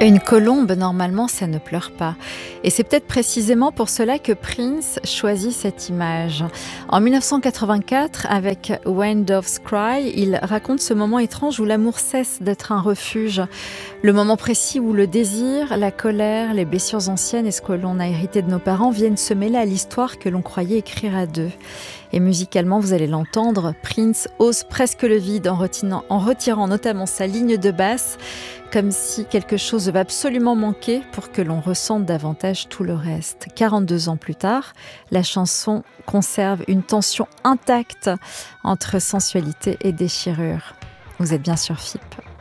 Une colombe, normalement, ça ne pleure pas. Et c'est peut-être précisément pour cela que Prince choisit cette image. En 1984, avec When Doves Cry, il raconte ce moment étrange où l'amour cesse d'être un refuge. Le moment précis où le désir, la colère, les blessures anciennes et ce que l'on a hérité de nos parents viennent se mêler à l'histoire que l'on croyait écrire à deux. Et musicalement, vous allez l'entendre, Prince ose presque le vide en retirant notamment sa ligne de basse, comme si quelque chose va absolument manquer pour que l'on ressente davantage tout le reste. 42 ans plus tard, la chanson conserve une tension intacte entre sensualité et déchirure. Vous êtes bien sur FIP.